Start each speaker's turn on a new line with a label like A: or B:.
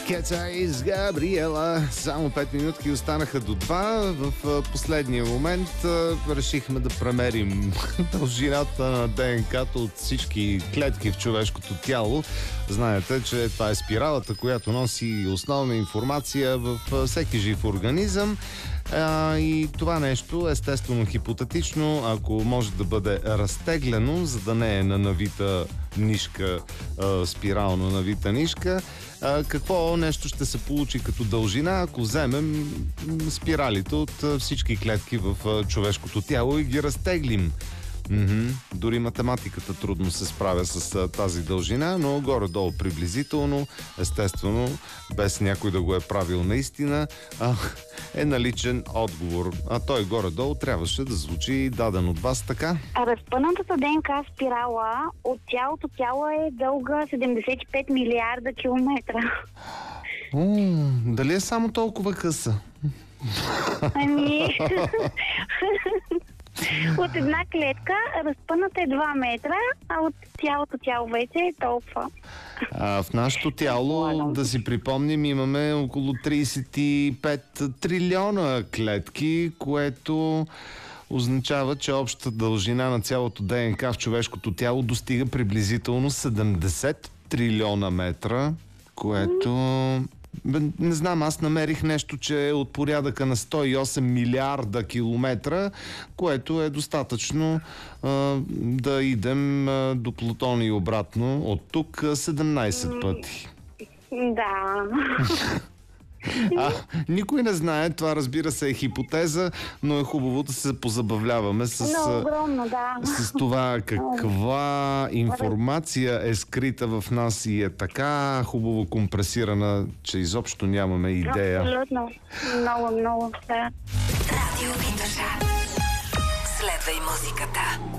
A: Кетса и с Габриела. Само 5 минутки останаха до 2. В последния момент решихме да премерим дължината на ДНК-то от всички клетки в човешкото тяло. Знаете, че това е спиралата, която носи основна информация във всеки жив организъм. И това нещо, естествено хипотетично, ако може да бъде разтеглено, за да не е на навита нишка, спирално навита нишка, какво нещо ще се получи като дължина, ако вземем спиралите от всички клетки в човешкото тяло и ги разтеглим. Дори математиката трудно се справя с тази дължина, но горе-долу приблизително, естествено, без някой да го е правил наистина, е наличен отговор. А той горе-долу трябваше да звучи даден от вас така.
B: Разпънатата ДНК спирала от цялото тяло е дълга 75 милиарда километра.
A: Дали е само толкова къса?
B: Ами... От една клетка разпъната е 2 метра, а от цялото тяло вече е толкова.
A: В нашето тяло, да си припомним, имаме около 35 трилиона клетки, което означава, че общата дължина на цялото ДНК в човешкото тяло достига приблизително 70 трилиона метра, което... Не знам, аз намерих нещо, че е от порядъка на 108 милиарда километра, което е достатъчно да идем до Плутон и обратно от тук 17 пъти.
B: Да.
A: Никой не знае, това разбира се е хипотеза, но е хубаво да се позабавляваме с това каква информация е скрита в нас и е така хубаво компресирана, че изобщо нямаме идея.
B: Абсолютно. Много, да.
C: Радио Витоша. Следвай музиката.